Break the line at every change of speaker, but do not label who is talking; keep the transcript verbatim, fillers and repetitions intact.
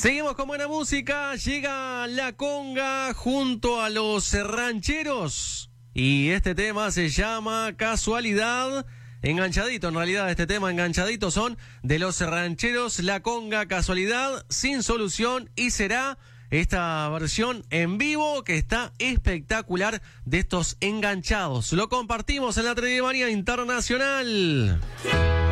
Seguimos con buena música, llega La Conga junto a los rancheros y este tema se llama Casualidad. Enganchadito, en realidad este tema enganchadito son de los rancheros La Conga, Casualidad, Sin Solución, y será esta versión en vivo que está espectacular de estos enganchados. Lo compartimos en la Trivia Internacional.